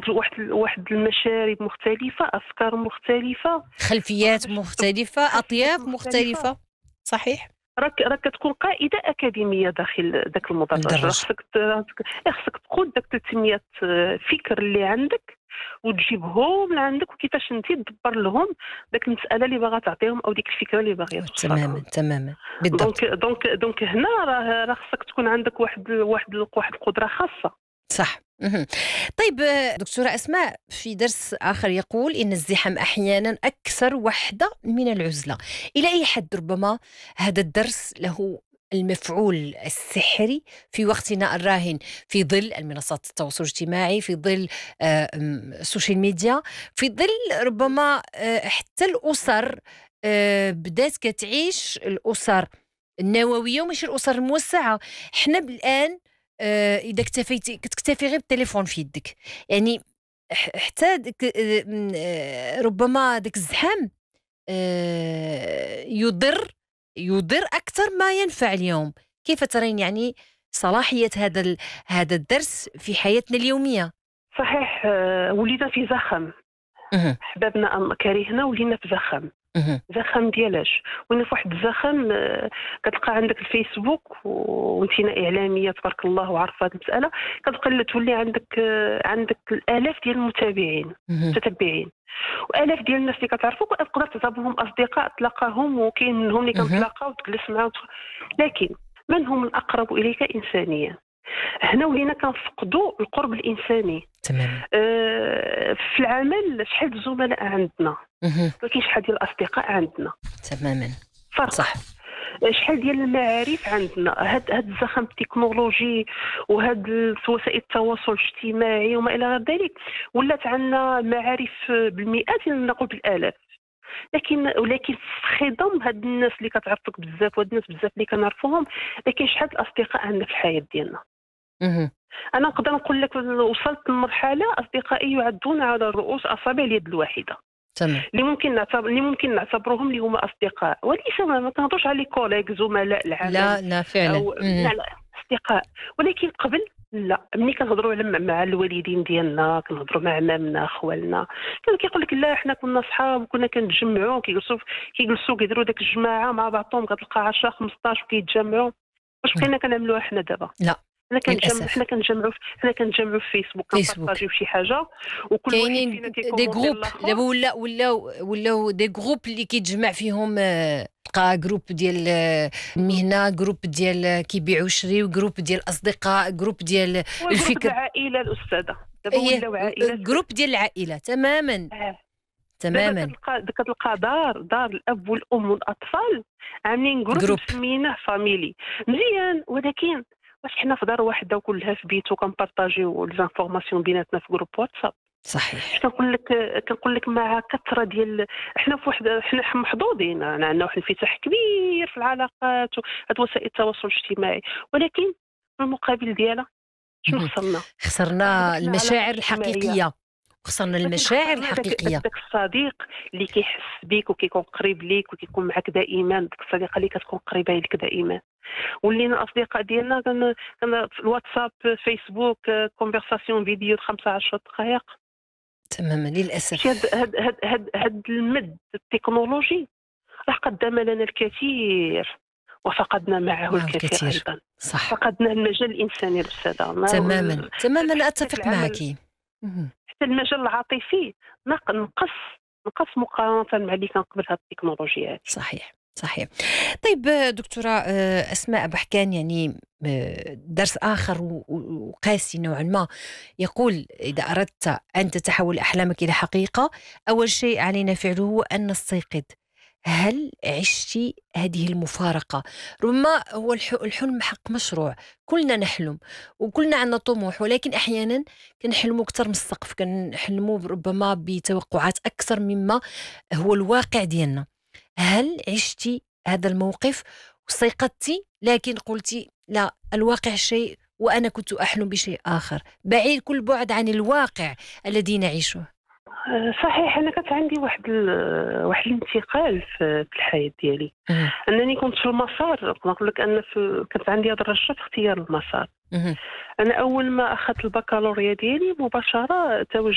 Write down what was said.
واحد المشارب مختلفه، افكار مختلفه، خلفيات مختلفة، أطياف مختلفة. صحيح. راك كتكون قائده اكاديميه داخل ذاك المدرج. مدرج. خصك تقود داك 300 فكر اللي عندك وتجيبهم من عندك، وكيفاش انت تدبر لهم داك المساله اللي باغا تعطيهم او ديك الفكره اللي باغيه توصل تماما لهم. تماما بالضبط. دونك هنا راه خصك تكون عندك واحد القدره خاصه. صح. طيب دكتورة أسماء، في درس آخر يقول إن الزحام أحيانا أكثر وحدة من العزلة. إلى أي حد ربما هذا الدرس له المفعول السحري في وقتنا الراهن، في ظل المنصات التواصل الاجتماعي، في ظل السوشيال ميديا، في ظل ربما حتى الأسر بدات كتعيش الأسر النووية ومش الأسر الموسعة. احنا الآن إذا كتكتفي غير بالتليفون في يدك، يعني حتى ربما داك الزحام يضر أكثر ما ينفع اليوم. كيف ترين يعني صلاحية هذا الدرس في حياتنا اليومية؟ صحيح. ولينا في زخم، حبابنا أم كرهنا، ولينا في زخم. زخم ديالاش وين في واحد الزخم. كتلقى عندك الفيسبوك وانتينا اعلاميه تبارك الله وعارفه هذه المساله، كتلقى تولي عندك الالاف ديال المتابعين متتبعين، والاف ديال الناس اللي كتعرفوك وتقدر تعتبرهم اصدقاء تلاقاهم، وكاين منهم اللي كنتلاقاو وتجلس معاهم، لكن من هم الاقرب اليك انسانيا؟ هنا ولينا كنفقدوا القرب الانساني. تماما. في العمل شحال الزملاء عندنا، ولكن شحال ديال الاصدقاء عندنا؟ تماما. فرق. صح. شحال ديال المعارف عندنا؟ هاد الزخم التكنولوجي وهاد وسائل التواصل الاجتماعي وما الى غير ذلك ولات عندنا معارف بالمئات نقول بالالاف، ولكن في خضم هاد الناس اللي كتعرفك بزاف وهاد الناس بزاف اللي كنعرفوهم، لكن شحال الاصدقاء عندنا في الحياه ديالنا؟ انا نقدر نقول لك وصلت لمرحله اصدقائي يعدون على رؤوس اصابع اليد الواحده. تمام. اللي ممكن نعتبرهم اللي هما اصدقاء، وليس ما كنهضرش على كوليغ زملاء العمل. لا فعلا. لا اصدقاء. ولكن قبل لا، ملي كنهضروا مع الوالدين ديالنا، كنهضروا مع عمامنا خوالنا، كان كيقول لك لا حنا كنا صحاب وكنا كنتجمعوا، كيجلسوا كيديروا داك الجماعه مع بعضهم، كتلقى 10 15 وكيتجمعوا. واش بقينا كنعملوها حنا دابا؟ لا حنا كنجمعوا في فيسبوك، كنبارطاجيو شي حاجه وكل واحد فينا دي جروب دابا ولاو دي جروب اللي كيتجمع فيهم. تلقى جروب ديال المهنه، جروب ديال كيبيعوا ويشريو، جروب ديال الاصدقاء، جروب ديال الفكر، العائله الاستاذه. دابا ولاو عائله، جروب ديال العائله. تماما. تماما. كتلقى دار الاب والام والاطفال عاملين جروب سميناه فاميلي مزيان، ولكن واش حنا في دار واحده وكلها في بيتو كنبارطاجيو ليزانفورماسيون بيناتنا في جروب واتساب؟ صحيح. كنقول لك مع كثره ديال حنا محظوظين، عندنا واحد الانفتاح كبير في العلاقات وهاد وسائل التواصل الاجتماعي، ولكن في المقابل ديالها شنو خسرنا المشاعر الحقيقيه. خسرنا المشاعر الحقيقيه. داك الصديق اللي كيحس بيك وكيكون قريب ليك وكيكون معك دائما، داك الصديقه اللي كتكون قريبه ليك دائما. ولينا اصدقاء ديالنا كان في الواتساب، فيسبوك، كونفرساسيون فيديو 15 دقائق. تماما. للاسف هاد المد التكنولوجي راه قدم لنا الكثير وفقدنا معه الكثير ايضا. صح. فقدنا المجال الانساني الاستاذه. تماما اتفق معك. حتى المجال العاطفي نقص مقارنه مع اللي كان قبل هذه التكنولوجيات. صحيح. طيب دكتورة أسماء بحكان، يعني درس آخر وقاسي نوعا ما يقول إذا أردت أن تتحول أحلامك إلى حقيقة، أول شيء علينا فعله هو أن نستيقظ. هل عشتي هذه المفارقة؟ ربما هو الحلم حق مشروع، كلنا نحلم وكلنا عندنا طموح، ولكن أحيانا كنحلموا أكثر من السقف، كنحلموا ربما بتوقعات أكثر مما هو الواقع ديالنا. هل عشتي هذا الموقف واستيقظتي لكن قلتي لا، الواقع شيء وأنا كنت أحلم بشيء آخر بعيد كل بعد عن الواقع الذي نعيشه؟ صحيح. انا كانت عندي واحد الانتقال في الحياه ديالي. انني كنت في المسار، نقول لك ان كانت عندي هذا الرجه في اختيار المسار. انا اول ما اخذت البكالوريا ديالي مباشره